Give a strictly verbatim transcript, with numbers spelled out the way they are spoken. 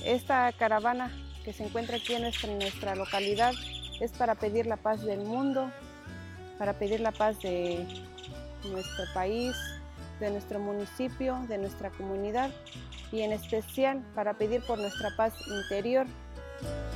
Esta caravana que se encuentra aquí en nuestra, en nuestra localidad es para pedir la paz del mundo, para pedir la paz de nuestro país, de nuestro municipio, de nuestra comunidad y en especial para pedir por nuestra paz interior.